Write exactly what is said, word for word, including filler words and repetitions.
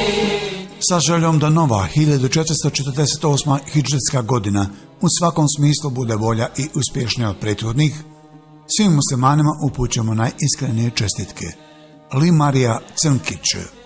Sa željom da nova hiljadu četiristo četrdeset osma hidžretska godina u svakom smislu bude bolja i uspješnija od prethodnih, svim muslimanima upućujemo najiskrenije čestitke. Li Marija Crnkić.